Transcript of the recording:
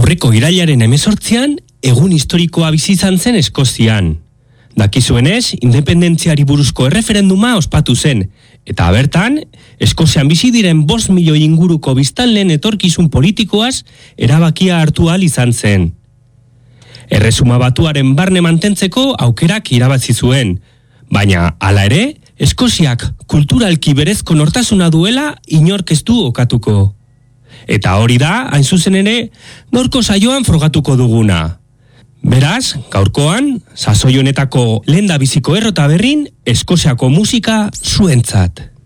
Aurreko irailaren 18an, egun historikoa bizi izan zen Eskozian. Dakizuenez, independentziari buruzko erreferenduma ospatu zen, eta bertan, Eskozian bizi diren 5 milioi inguruko biztanleen etorkizun politikoaz erabakia hartu ahal izan zen. Erresuma Batuaren barne mantentzeko aukerak irabazi zuen, baina hala ere, Eskoziak kulturalki berezko nortasuna duela inork ez du okatuko. Eta hori da, hain zuzen ere, gaurko saioan frogatuko duguna. Beraz, gaurkoan, sasoi honetako lehendabiziko errota berrin, Eskoziako musika zuentzat.